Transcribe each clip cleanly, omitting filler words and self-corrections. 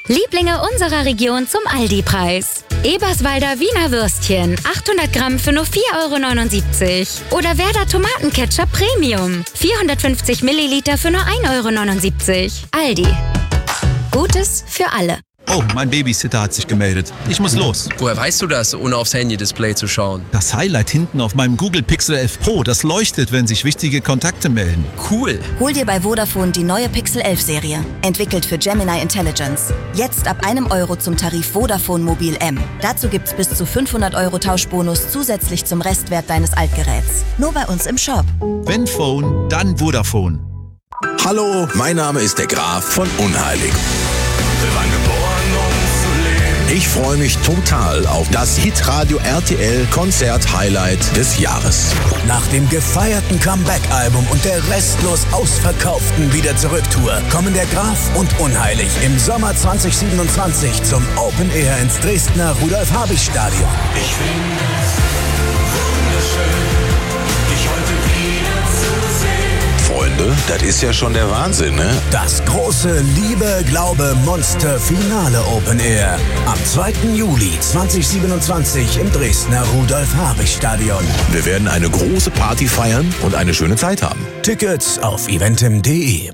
Lieblinge unserer Region zum Aldi-Preis. Eberswalder Wiener Würstchen, 800 Gramm für nur 4,79 €. Oder Werder Tomatenketchup Premium, 450 Milliliter für nur 1,79 €. Aldi. Gutes für alle. Oh, mein Babysitter hat sich gemeldet. Ich muss los. Woher weißt du das, ohne aufs Handy-Display zu schauen? Das Highlight hinten auf meinem Google Pixel 11 Pro, das leuchtet, wenn sich wichtige Kontakte melden. Cool. Hol dir bei Vodafone die neue Pixel 11 Serie. Entwickelt für Gemini Intelligence. Jetzt ab €1 zum Tarif Vodafone Mobil M. Dazu gibt's bis zu 500 € Tauschbonus zusätzlich zum Restwert deines Altgeräts. Nur bei uns im Shop. Wenn Phone, dann Vodafone. Hallo, mein Name ist der Graf von Unheilig. Wir waren geboren, um zu leben. Ich freue mich total auf das Hitradio RTL Konzert-Highlight des Jahres. Nach dem gefeierten Comeback-Album und der restlos ausverkauften Wieder-Zurück-Tour kommen der Graf und Unheilig im Sommer 2027 zum Open Air ins Dresdner Rudolf-Habich-Stadion. Ich finde es wunderschön, dich heute wieder zu sehen. Freunde, das ist ja schon der Wahnsinn, ne? Das große Liebe, Glaube, Monster Finale Open Air am 2. Juli 2027 im Dresdner Rudolf-Habich-Stadion. Wir werden eine große Party feiern und eine schöne Zeit haben. Tickets auf eventim.de.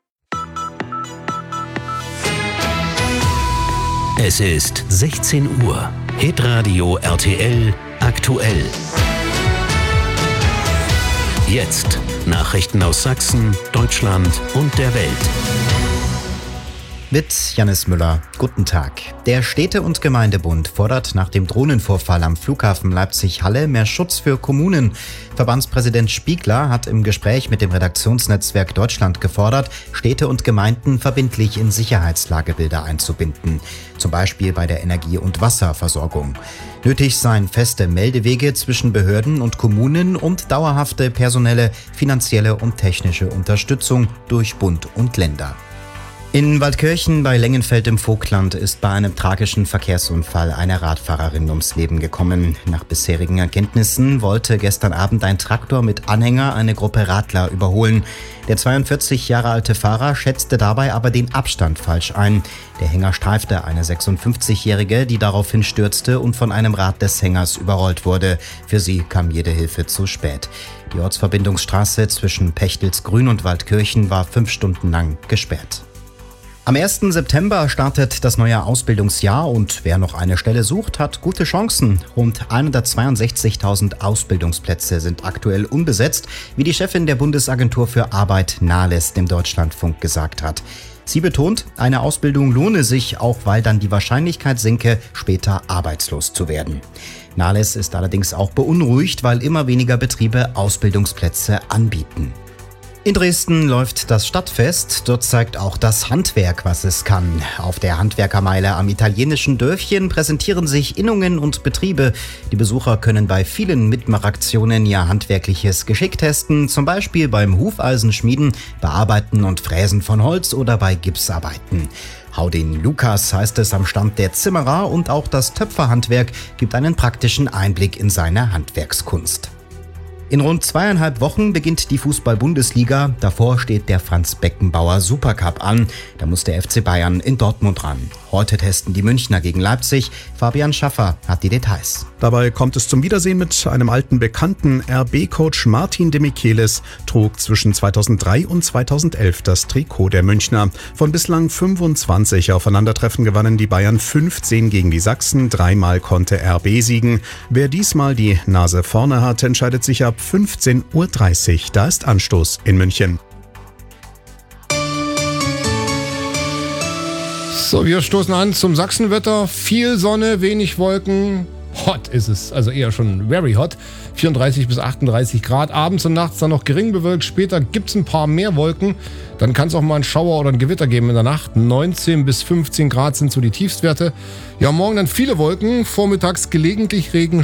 Es ist 16 Uhr. Hitradio RTL aktuell. Jetzt Nachrichten aus Sachsen, Deutschland und der Welt. Mit Jannis Müller. Guten Tag. Der Städte- und Gemeindebund fordert nach dem Drohnenvorfall am Flughafen Leipzig-Halle mehr Schutz für Kommunen. Verbandspräsident Spiegler hat im Gespräch mit dem Redaktionsnetzwerk Deutschland gefordert, Städte und Gemeinden verbindlich in Sicherheitslagebilder einzubinden. Zum Beispiel bei der Energie- und Wasserversorgung. Nötig seien feste Meldewege zwischen Behörden und Kommunen und dauerhafte personelle, finanzielle und technische Unterstützung durch Bund und Länder. In Waldkirchen bei Lengenfeld im Vogtland ist bei einem tragischen Verkehrsunfall eine Radfahrerin ums Leben gekommen. Nach bisherigen Erkenntnissen wollte gestern Abend ein Traktor mit Anhänger eine Gruppe Radler überholen. Der 42 Jahre alte Fahrer schätzte dabei aber den Abstand falsch ein. Der Hänger streifte eine 56-Jährige, die daraufhin stürzte und von einem Rad des Hängers überrollt wurde. Für sie kam jede Hilfe zu spät. Die Ortsverbindungsstraße zwischen Pechtelsgrün und Waldkirchen war 5 Stunden lang gesperrt. Am 1. September startet das neue Ausbildungsjahr und wer noch eine Stelle sucht, hat gute Chancen. Rund 162.000 Ausbildungsplätze sind aktuell unbesetzt, wie die Chefin der Bundesagentur für Arbeit Nahles dem Deutschlandfunk gesagt hat. Sie betont, eine Ausbildung lohne sich, auch weil dann die Wahrscheinlichkeit sinke, später arbeitslos zu werden. Nahles ist allerdings auch beunruhigt, weil immer weniger Betriebe Ausbildungsplätze anbieten. In Dresden läuft das Stadtfest. Dort zeigt auch das Handwerk, was es kann. Auf der Handwerkermeile am italienischen Dörfchen präsentieren sich Innungen und Betriebe. Die Besucher können bei vielen Mitmachaktionen ihr handwerkliches Geschick testen, zum Beispiel beim Hufeisenschmieden, Bearbeiten und Fräsen von Holz oder bei Gipsarbeiten. Hau den Lukas heißt es am Stand der Zimmerer und auch das Töpferhandwerk gibt einen praktischen Einblick in seine Handwerkskunst. In rund 2,5 Wochen beginnt die Fußball-Bundesliga. Davor steht der Franz-Beckenbauer Supercup an. Da muss der FC Bayern in Dortmund ran. Heute testen die Münchner gegen Leipzig. Fabian Schaffer hat die Details. Dabei kommt es zum Wiedersehen mit einem alten Bekannten. RB-Coach Martin de Michelis trug zwischen 2003 und 2011 das Trikot der Münchner. Von bislang 25 Aufeinandertreffen gewannen die Bayern 15 gegen die Sachsen. 3-mal konnte RB siegen. Wer diesmal die Nase vorne hat, entscheidet sich ab 15:30 Uhr. Da ist Anstoß in München. So, wir stoßen an zum Sachsenwetter. Viel Sonne, wenig Wolken. Hot ist es, also eher schon very hot. 34 bis 38 Grad. Abends und nachts dann noch gering bewölkt. Später gibt es ein paar mehr Wolken. Dann kann es auch mal einen Schauer oder ein Gewitter geben in der Nacht. 19 bis 15 Grad sind so die Tiefstwerte. Ja, morgen dann viele Wolken. Vormittags gelegentlich Regen.